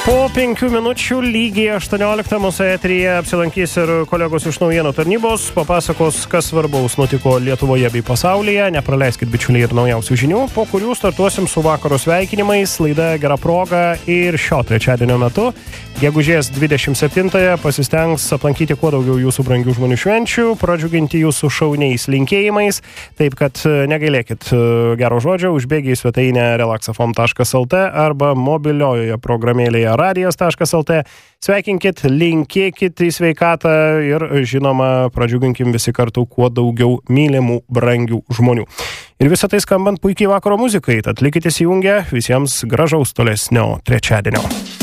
Po 5 minučių lygiai 18 mūsų eteryje apsilankys ir kolegos iš naujienų tarnybos, papasakos, kas svarbaus nutiko Lietuvoje bei pasaulyje. Nepraleiskit, bičiuliai, ir naujausių žinių, po kurių startuosim su vakaro sveikinimais, laida Gera proga ir šio trečiadienio metu. Gegužės 27-ąją pasistengs aplankyti kuo daugiau jūsų brangių žmonių švenčių, pradžiuginti jūsų šauniais linkėjimais, taip kad negailėkit gero žodžio, užbėgiai į svetainę relaxafm.lt arba mobiliojoje programėlėje radijas.lt. Sveikinkit, linkėkit į sveikatą ir, žinoma, pradžiuginkim visi kartu kuo daugiau mylimų, brangių žmonių. Ir visą tai skambant puikiai vakaro muzikai, tad likite įsijungę, visiems gražaus tolesnio trečiadienio.